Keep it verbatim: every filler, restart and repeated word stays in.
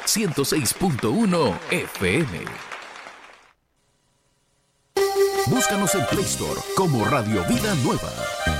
ciento seis punto uno F M. Búscanos en Play Store como Radio Vida Nueva.